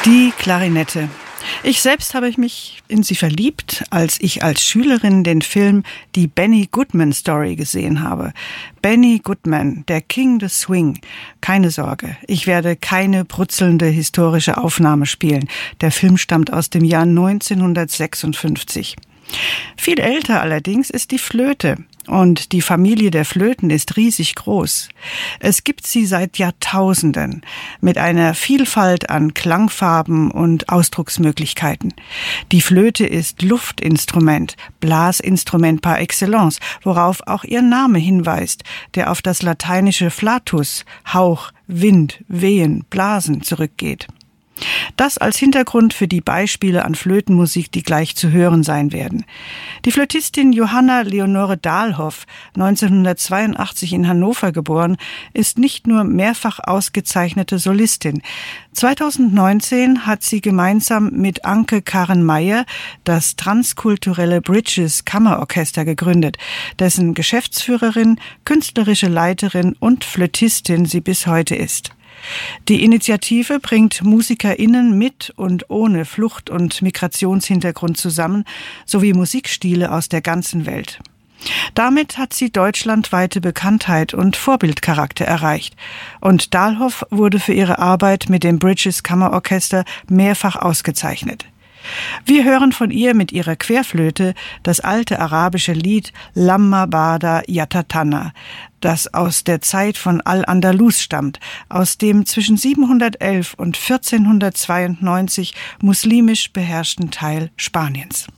Die Klarinette. Ich selbst habe mich in sie verliebt, als ich als Schülerin den Film Die Benny Goodman Story gesehen habe. Benny Goodman, der King the Swing. Keine Sorge, ich werde keine brutzelnde historische Aufnahme spielen. Der Film stammt aus dem Jahr 1956. Viel älter allerdings ist die Flöte. Und die Familie der Flöten ist riesig groß. Es gibt sie seit Jahrtausenden mit einer Vielfalt an Klangfarben und Ausdrucksmöglichkeiten. Die Flöte ist Luftinstrument, Blasinstrument par excellence, worauf auch ihr Name hinweist, der auf das lateinische flatus, Hauch, Wind, Wehen, Blasen zurückgeht. Das als Hintergrund für die Beispiele an Flötenmusik, die gleich zu hören sein werden. Die Flötistin Johanna Leonore Dahlhoff, 1982 in Hannover geboren, ist nicht nur mehrfach ausgezeichnete Solistin. 2019 hat sie gemeinsam mit Anke Karen Meyer das transkulturelle Bridges Kammerorchester gegründet, dessen Geschäftsführerin, künstlerische Leiterin und Flötistin sie bis heute ist. Die Initiative bringt MusikerInnen mit und ohne Flucht- und Migrationshintergrund zusammen, sowie Musikstile aus der ganzen Welt. Damit hat sie deutschlandweite Bekanntheit und Vorbildcharakter erreicht. Und Dahlhoff wurde für ihre Arbeit mit dem Bridges Kammerorchester mehrfach ausgezeichnet. Wir hören von ihr mit ihrer Querflöte das alte arabische Lied Lamma Bada Yatatana, das aus der Zeit von Al-Andalus stammt, aus dem zwischen 711 und 1492 muslimisch beherrschten Teil Spaniens.